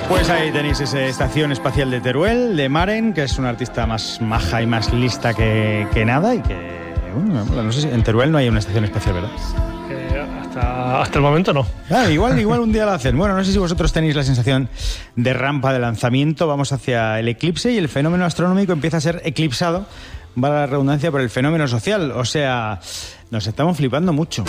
Pues ahí tenéis esa estación espacial de Teruel, de Maren, que es una artista más maja y más lista que nada, y que, bueno, no sé si en Teruel no hay una estación espacial, ¿verdad? Hasta el momento no. Igual un día la hacen. Bueno, no sé si vosotros tenéis la sensación de rampa de lanzamiento. Vamos hacia el eclipse y el fenómeno astronómico empieza a ser eclipsado, va la redundancia, por el fenómeno social. O sea, nos estamos flipando mucho.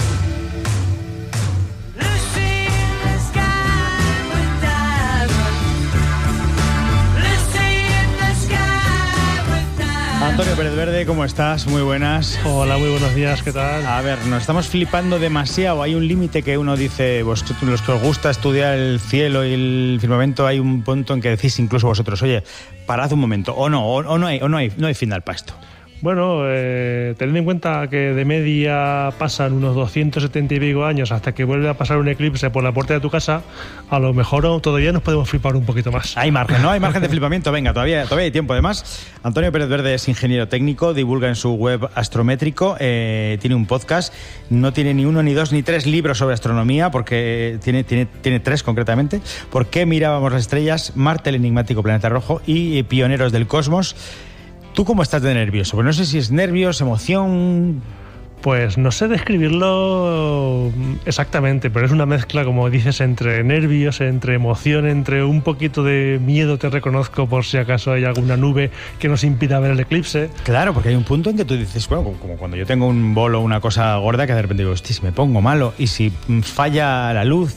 Antonio Pérez Verde, ¿cómo estás? Muy buenas. Hola, muy buenos días, ¿qué tal? A ver, nos estamos flipando demasiado. Hay un límite que uno dice, vosotros, los que os gusta estudiar el cielo y el firmamento, hay un punto en que decís incluso vosotros, oye, parad un momento, o no hay final para esto. Bueno, teniendo en cuenta que de media pasan unos 270 y pico años hasta que vuelve a pasar un eclipse por la puerta de tu casa, a lo mejor todavía nos podemos flipar un poquito más. Hay margen, ¿no? Hay margen de flipamiento. Venga, todavía hay tiempo. Además, Antonio Pérez Verde es ingeniero técnico, divulga en su web Astrométrico, tiene un podcast, no tiene ni uno, ni dos, ni tres libros sobre astronomía, porque tiene tres concretamente. ¿Por qué mirábamos las estrellas? Marte, el enigmático planeta rojo y Pioneros del Cosmos. ¿Tú cómo estás de nervioso? Pues no sé si es nervios, emoción... Pues no sé describirlo exactamente, pero es una mezcla, como dices, entre nervios, entre emoción, entre un poquito de miedo, te reconozco, por si acaso hay alguna nube que nos impida ver el eclipse. Claro, porque hay un punto en que tú dices, bueno, como cuando yo tengo un bolo, una cosa gorda, que de repente digo, hostia, si me pongo malo, y si falla la luz,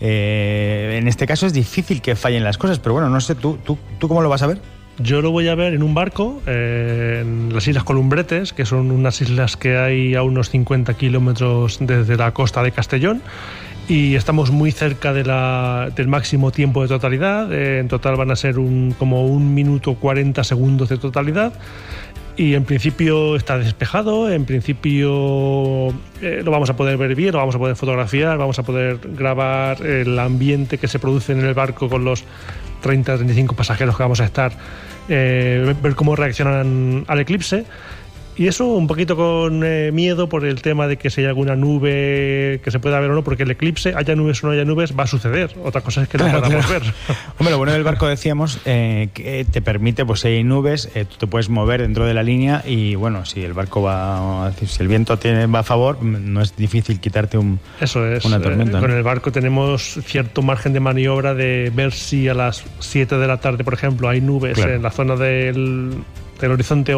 en este caso es difícil que fallen las cosas, pero bueno, no sé, ¿tú cómo lo vas a ver? Yo lo voy a ver en un barco, en las Islas Columbretes, que son unas islas que hay a unos 50 kilómetros desde la costa de Castellón, y estamos muy cerca del máximo tiempo de totalidad. En total van a ser como 1 minuto 40 segundos de totalidad. Y en principio está despejado, en principio lo vamos a poder ver bien, lo vamos a poder fotografiar, vamos a poder grabar el ambiente que se produce en el barco con los 30-35 pasajeros que vamos a estar, ver cómo reaccionan al eclipse. Y eso un poquito con miedo por el tema de que si hay alguna nube que se pueda ver o no, porque el eclipse, haya nubes o no haya nubes, va a suceder. Otra cosa es que no podamos ver. Hombre, lo bueno del barco, decíamos, que te permite, pues si hay nubes, tú te puedes mover dentro de la línea y bueno, si el barco si el viento va a favor, no es difícil quitarte una tormenta. Con el barco tenemos cierto margen de maniobra de ver si a las 7 de la tarde, por ejemplo, hay nubes en la zona del horizonte